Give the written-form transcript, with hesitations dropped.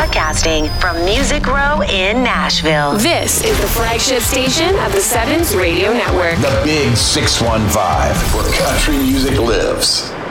Broadcasting from Music Row in Nashville. This is the flagship station of the Sevens Radio Network. The Big 615, where country music lives.